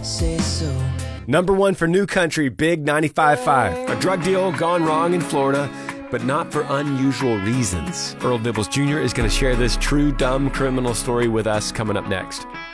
say so. Number one for New Country, Big 95.5. A drug deal gone wrong in Florida, but not for unusual reasons. Earl Dibbles Jr. is going to share this true dumb criminal story with us coming up next.